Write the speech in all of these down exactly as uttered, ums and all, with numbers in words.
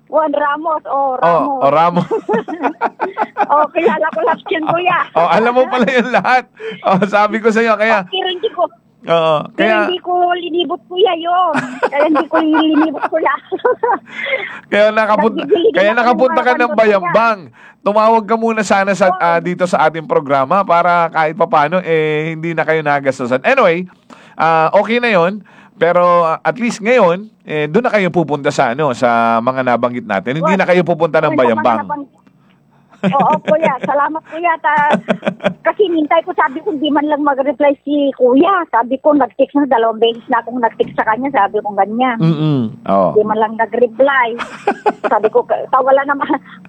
Juan Ramos, oh, Oh, Ramos. oh Ramos. Oh, kilala ko lahat yan, kuya. Oh, alam mo pala yung lahat. Oh, sabi ko sa iyo kaya. Oh, pero hindi ko, Oo, pero kaya hindi ko linibot, kuya, yun. Kaya hindi ko linibot ko lang. kaya nakapunta Nagbibili kaya din ako ng nakapunta ka mga ng ano, Bayambang. Tumawag ka muna sana sa ah, dito sa ating programa para kahit papaano eh hindi na kayo nagastusan. Anyway, ah, okay na 'yon. Pero ah, at least ngayon, eh, doon na kayo pupunta sa ano sa mga nabanggit natin. Hindi na kayo pupunta ng Kuya, sa mga Bayambang. nabang- Oo, kuya. Salamat, kuya. Ta, kasi nintay ko, sabi ko, di man lang mag-reply si kuya. Sabi ko, nag-text na, dalawang beses na akong nag-text sa kanya. Sabi ko, ganyan. Mm. Oh. Di man lang nag-reply. Sabi ko, "Ka- wala naman.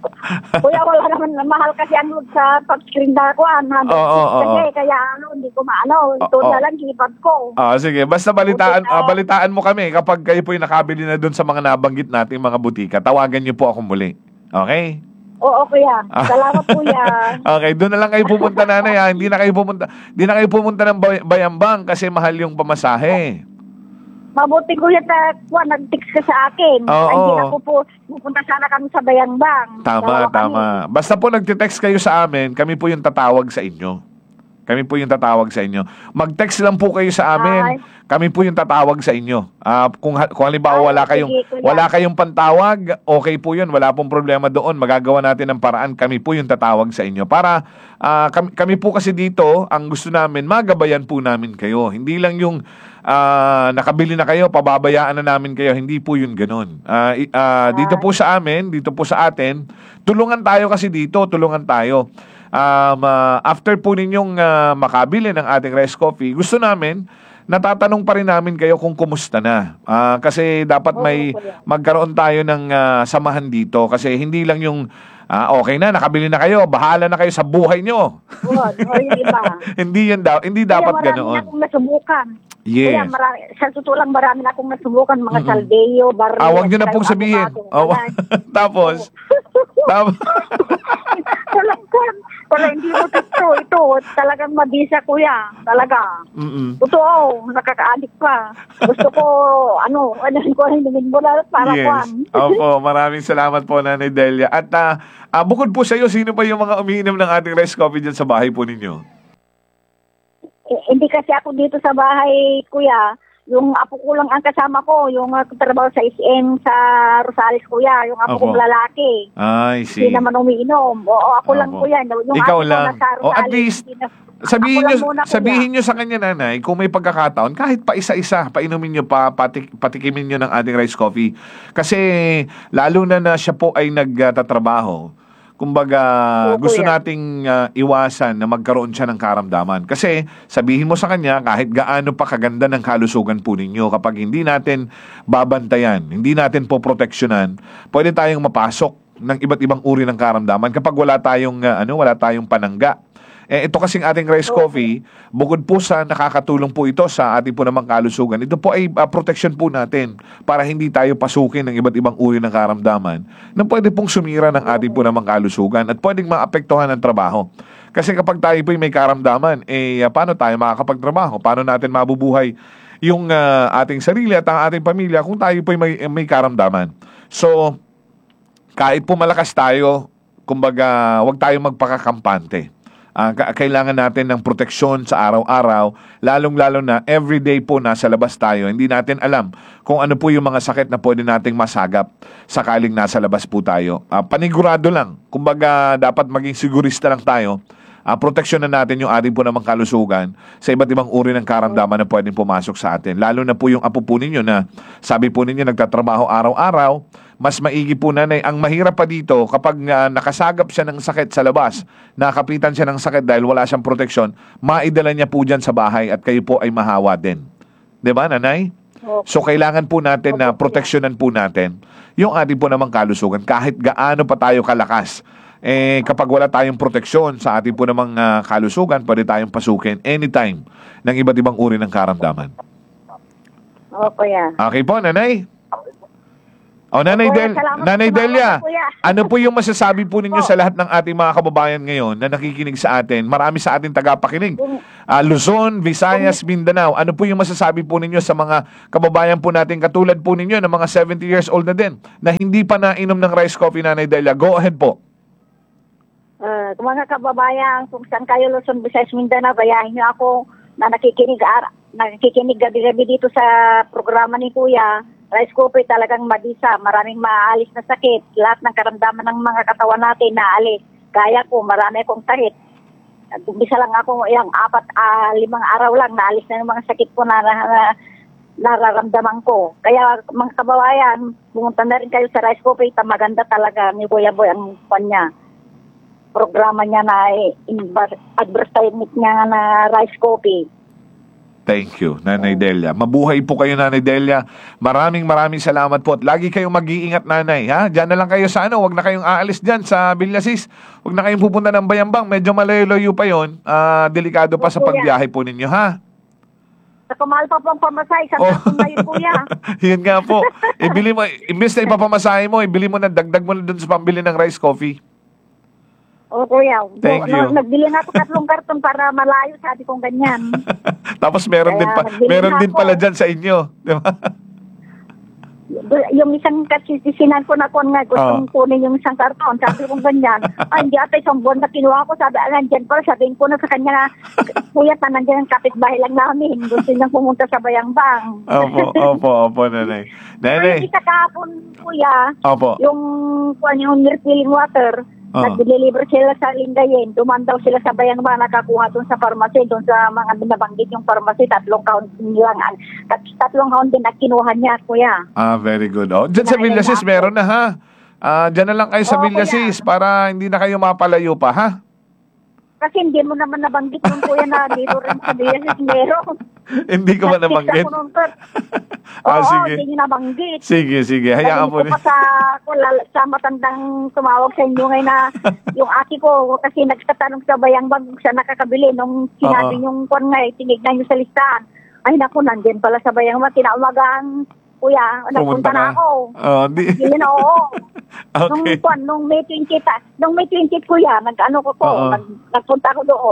Kuya, wala naman. Mahal kasi ano sa pag-screen na ko. Oo, Ano, oo, oo. kasi, kaya ano, hindi ko maano. Ito Oo. na lang, gipag ko. Ah, sige, basta balitaan Okay, ah, ah. balitaan mo kami kapag kayo po yung nakabili na doon sa mga nabanggit nating mga butika. Tawagan niyo po ako muli. Okay? Oo, kuya. Salamat, kuya. Okay, doon na lang kayo pumunta, nanay, ha? Hindi na kayo pumunta, hindi na kayo pumunta ng Bay- Bayambang kasi mahal yung pamasahe. Mabuti, kuya, ta, kuya, nag-text ka sa akin. Oo. Ay, hindi na po po, pupunta sana kami sa Bayambang. Tama, Dalawa kami. tama. Basta po nagte-text kayo sa amin, kami po yung tatawag sa inyo. Kami po yung tatawag sa inyo. Mag-text lang po kayo sa amin. Ay. Kami po yung tatawag sa inyo. Ah, kung ha- kung halimbawa Ay, wala sige, kayong kuya. wala kayong pantawag, okay po 'yun. Wala pong problema doon. Magagawa natin ng paraan. Kami po yung tatawag sa inyo para ah, kami, kami po kasi dito, ang gusto namin magabayan po namin kayo. Hindi lang yung ah, nakabili na kayo, pababayaan na namin kayo. Hindi po 'yun ganoon. Ah, i- ah, dito po sa amin, dito po sa atin, tulungan tayo kasi dito, tulungan tayo. Um, ah, after po ninyong ah, makabili ng ating rice coffee, gusto namin, natatanong pa rin namin kayo kung kumusta na. Ah, kasi dapat Oo, may kuya. magkaroon tayo ng ah, samahan dito. Kasi hindi lang yung, ah, okay na, nakabili na kayo, bahala na kayo sa buhay nyo. Oo, oo, yung iba. hindi yan daw, hindi Kuya, dapat marami na ganoon. akong nasubukan. Yes. Kaya marami, sa totoo lang, marami na akong nasubukan. Mga saldeyo, baril. Ah, wag nyo na saka pong yung sabihin. avocado. Oh, Wala. tapos, tapos, Walang kwan. Wala, hindi mo totoo. Ito, talagang mabisa, kuya. Talaga. mm Totoo, nakaka-addict pa. Gusto ko, ano, ano ko, hindi mo na para yes. kwan. Opo, maraming salamat po, Nanay Delia. At ah, ah, bukod po sa iyo, sino pa yung mga umiinom ng ating rice coffee dyan sa bahay po ninyo? Eh, hindi kasi ako dito sa bahay, kuya. Yung apo ko lang ang kasama ko, yung uh, trabaho sa S M sa Rosales, kuya. Yung apo Opo. kong lalaki. Ay, see. Hindi naman umiinom. Oo, ako lang, Opo. kuya. Yung Ikaw apo ko lang. nasa O, at Rosales, least, hindi na- Sabihin ako nyo, lang muna, kuya. sabihin nyo sa kanya, nanay, kung may pagkakataon, kahit pa isa-isa, painumin nyo pa, patik, patikimin nyo ng ating rice coffee. Kasi, lalo na na siya po ay nagtatrabaho, kumbaga, Oo, gusto kuya. nating ah, iwasan na magkaroon siya ng karamdaman. Kasi, sabihin mo sa kanya, kahit gaano pa kaganda ng kalusugan po ninyo, kapag hindi natin babantayan, hindi natin po proteksyonan, pwede tayong mapasok ng iba't ibang uri ng karamdaman kapag wala tayong, ah, ano, wala tayong panangga. Eh, ito kasing ating rice coffee, bukod po sa nakakatulong po ito sa ating po namang kalusugan, ito po ay uh, protection po natin para hindi tayo pasukin ng iba't ibang uri ng karamdaman na pwede pong sumira ng ating po namang kalusugan at pwedeng maapektuhan ng trabaho. Kasi kapag tayo po ay may karamdaman, eh, uh, paano tayo makakapagtrabaho? Paano natin mabubuhay yung uh, ating sarili at ang ating pamilya kung tayo po ay may, may karamdaman? So, kahit po malakas tayo, kumbaga, wag tayong magpakakampante. Ah, ka- kailangan natin ng proteksyon sa araw-araw, lalong-lalo na everyday po nasa labas tayo. Hindi natin alam kung ano po yung mga sakit na pwede nating masagap sakaling nasa labas po tayo. Ah, panigurado lang. Kumbaga, dapat maging sigurista lang tayo. Ah, proteksyonan natin yung ating po namang kalusugan sa iba't ibang uri ng karamdaman na pwedeng pumasok sa atin. Lalo na po yung apo po ninyo na sabi po ninyo nagtatrabaho araw-araw, mas maigi po, nanay. Ang mahirap pa dito kapag uh, nakasagap siya ng sakit sa labas, nakapitan siya ng sakit dahil wala siyang proteksyon, maidala niya po dyan sa bahay at kayo po ay mahawa din. 'Di ba, nanay? So kailangan po natin na proteksyonan po natin yung ating po namang kalusugan kahit gaano pa tayo kalakas. Eh, kapag wala tayong proteksyon sa ating po namang uh, kalusugan, pwede tayong pasukin anytime ng iba't ibang uri ng karamdaman. Oo, kuya. Okay po, nanay? O, Nanay, Kuya, Del salamat Nanay po, Delia, kuya. ano po yung masasabi po ninyo Po. sa lahat ng ating mga kababayan ngayon na nakikinig sa atin? Marami sa ating tagapakinig. Kung- Ah, Luzon, Visayas, Mindanao. Ano po yung masasabi po ninyo sa mga kababayan po natin katulad po ninyo na mga seventy years old na din na hindi pa nainom ng rice coffee, Nanay Delia? Go ahead po. Uh, mga kababayan, kung saan kayo Luzon, Visayas, Mindanao, bayahin niyo ako na nakikinig, ar- nakikinig gabi-gabi dito sa programa ni Kuya. Rice coffee talagang mabisa. Maraming maalis na sakit. Lahat ng karamdaman ng mga katawan natin naalis. Kaya ko, marami akong sakit. At umpisa lang ako, yung apat, ah, limang araw lang, naalis na yung mga sakit ko na, na, na nararamdaman ko. Kaya mga kababayan, pumunta na rin kayo sa rice coffee. Ta maganda talaga ni Kuya Boy ang kanya. Programa niya na eh, advertisement niya na rice coffee. Thank you, Nanay Delia. Mabuhay po kayo, Nanay Delia. Maraming maraming salamat po. At lagi kayong mag-iingat, Nanay. Ha? Diyan na lang kayo sa ano. Huwag na kayong aalis dyan sa Villasis. Huwag na kayong pupunta ng Bayambang. Medyo malayo-layo pa yun. Ah, delikado pa sa Opo, pagbiyahe po ninyo, ha? Sa kumahal pa po ang pamasay, sa Oh. oh. ngayon, Kuya. Yun nga po. Ibili mo, imbes na ipapamasahe mo, ibili mo na, dagdag mo na dun sa pambili ng rice coffee. O, Kuya. Thank Bu- you. no, Nagbili nga ako tatlong karton para malayo, sabi kong ganyan. Tapos meron Kaya din pa, nagbili meron na din ako. pala dyan sa inyo. Di ba? Yung isang kasisinan ko na ko nga, gustong Oh. kunin yung isang karton, sabi kong ganyan. Ay, hindi ata isang buwan na kinuha ko, sabi, ah, nandyan pala, sabihin ko na sa kanya na, Kuya, ta, nandyan ang kapitbahay lang namin. Gusto niyang pumunta sa Bayambang. Opo, opo, opo, Nanay. Pero Nanay. isa kahapon, Kuya, Opo. yung, kuwan, yung refilling water, Oh. nag-deliver sila sa Lingayen. Duman daw sila sa Bayangban, nakakuha doon sa pharmacy, doon sa mga binabanggit yung pharmacy, tatlong count lang. Tat tatlong count din at kinuha niya, Kuya. Ah, very good. Oh, diyan sa Kinain Villasis na ako. meron na, ha? Ah, diyan na lang kayo sa Oo, Villasis kuya. para hindi na kayo mapalayo pa, ha? Kasi hindi mo naman nabanggit yung Kuya na dito rin sa Villasis meron. Hindi ko ba nabanggit? Nag-text ako noon, sir. Ah, Oo, sige. hindi niyo nabanggit. Sige, sige. Hayaan Dahil mo ko na. pa sa, kulal, sa matandang tumawag sa inyo ngayon na yung aki ko kasi nagtatanong sa Bayambang kung saan nakakabili nung sinabi Oo. yung kwan nga, eh, tinignan nyo sa listahan. Ay naku, nandyan pala sa Bayambang. Kinaumagaan, Kuya, Pumunta nagpunta na ka. ako. Oh, di. Yun, oo. Nung Okay. kwan, nung May twentieth, ah, nung May twentieth, Kuya, nag-ano ko po, Oo. nag, nagpunta ako doon.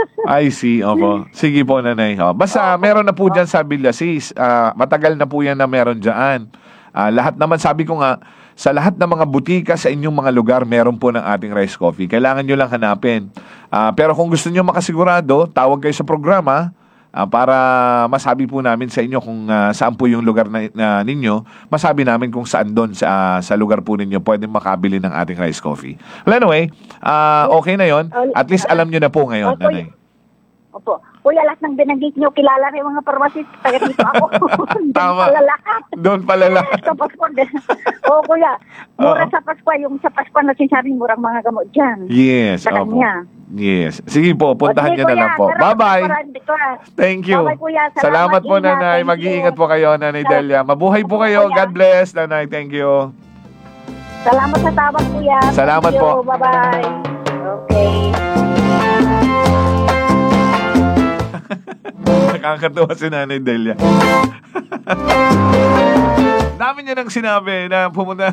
I see, opo. Sige po, Nanay. Oh, basta meron na po dyan sa Villasis. Ah, matagal na po yan na meron dyan. Ah, lahat naman, sabi ko nga, sa lahat ng mga butika sa inyong mga lugar, meron po ng ating rice coffee. Kailangan nyo lang hanapin. Ah, pero kung gusto nyo makasigurado, tawag kayo sa programa ah, para masabi po namin sa inyo kung ah, saan po yung lugar na, na ninyo. Masabi namin kung saan doon sa, sa lugar po ninyo pwede makabili ng ating rice coffee. Well, anyway, ah, okay na yon. At least alam nyo na po ngayon, Opo, Nanay. Opo. Kuya, lahat ng binanggit nyo, kilala rin mga pharmacist. Kaya dito ako. Tama. Pala lahat. Doon pala lahat. Sa Pasko. Oo, Kuya. Mura Oo. sa Pasko. Yung sa Pasko na sinasabi, murang mga gamot dyan. Yes, Sa opo. kanya. Yes. Sige po, puntahan O, nyo sige, na lang Kuya. po. Salamat Bye-bye. po, Randy, Kuya. Thank you. Bye-bye, Kuya. Salamat, Salamat po, ingat. Nanay. Thank you. Mag-iingat po kayo, Nanay Salamat. Delia. Mabuhay po Opo, kayo. Kuya. God bless, Nanay. Thank you. Salamat sa tawag, Kuya. Salamat Thank you. po. Bye-bye. Okay. Nakakatawa si Nanay Delia. Dami niya nang sinabi na pumunta.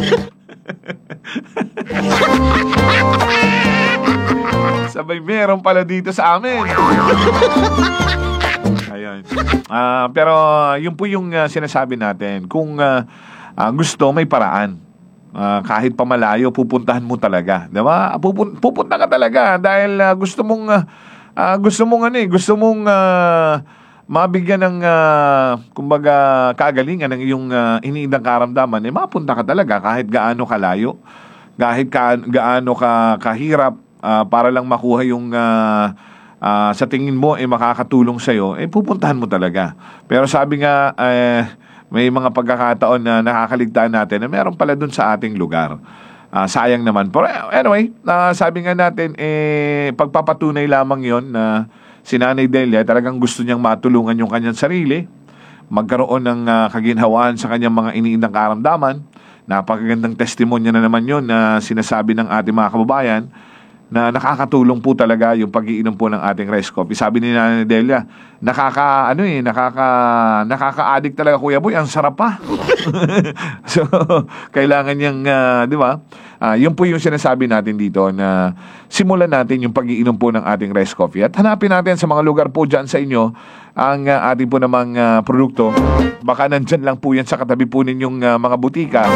Sabay meron pala dito sa amin. Ayun. Ah, pero yun po yung ah, sinasabi natin. Kung ah, ah, gusto, may paraan. Ah, kahit pa malayo, pupuntahan mo talaga. Diba? Pupun- pupunta ka talaga dahil ah, gusto mong ah, ah, gusto mong ano eh, gusto mong ah, mabigyan ng ah, kumbaga kagalingan ng iyong uh, iniindang karamdaman, eh mapunta ka talaga kahit gaano kalayo, kahit ka, gaano ka kahirap ah, para lang makuha yung ah, ah, sa tingin mo eh makakatulong sa'yo, eh pupuntahan mo talaga. Pero sabi nga, eh, may mga pagkakataon na nakakaligtaan natin na meron pala dun sa ating lugar. Ah, sayang naman. Pero anyway, ah, sabi nga natin, eh, pagpapatunay lamang yon na si Nanay Delia talagang gusto niyang matulungan yung kanyang sarili, magkaroon ng ah, kaginhawaan sa kanyang mga iniindang karamdaman. Napakagandang testimonya na naman yun na sinasabi ng ating mga kababayan na nakakatulong po talaga yung pag-iinom po ng ating rice coffee. Sabi ni Nanay Delia, nakaka ano eh, nakaka nakaka-addict talaga Kuya Boy, ang sarap pa. So, kailangan niyang, uh, di ba? Uh, yun po yung sinasabi natin dito na simulan natin yung pag-iinom po ng ating rice coffee. At hanapin natin sa mga lugar po dyan sa inyo ang uh, ating po namang uh, produkto. Baka nandyan lang po yan sa katabi po ninyong uh, mga butika.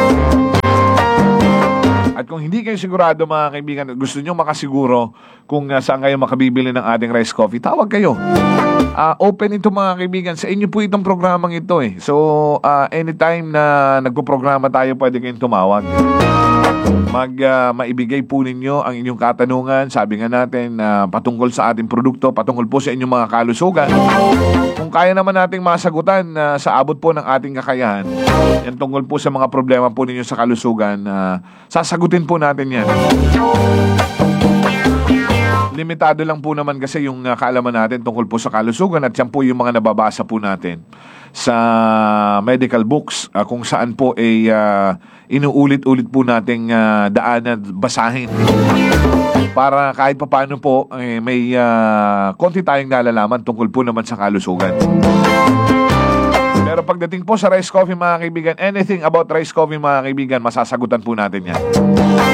At kung hindi kayo sigurado mga kaibigan, gusto nyo makasiguro kung uh, saan kayo makabibili ng ating rice coffee, tawag kayo. Uh, open ito mga kaibigan. Sa inyo po itong programang ito eh. So, uh, anytime na nagpo-programa tayo, pwede kayong tumawag. Mag, uh, maibigay po ninyo ang inyong katanungan. Sabi nga natin, uh, patungkol sa ating produkto, patungkol po sa inyong mga kalusugan. Kung kaya naman nating masagutan uh, sa abot po ng ating kakayahan, yan tungkol po sa mga problema po ninyo sa kalusugan, uh, sasagutin po natin yan. Limitado lang po naman kasi yung uh, kaalaman natin tungkol po sa kalusugan at yan po yung mga nababasa po natin sa medical books uh, kung saan po ay uh, inuulit-ulit po nating uh, daanan, basahin para kahit papaano po eh, may uh, konti tayong nalalaman tungkol po naman sa kalusugan. Pero pagdating po sa rice coffee mga kaibigan, anything about rice coffee mga kaibigan, masasagutan po natin yan.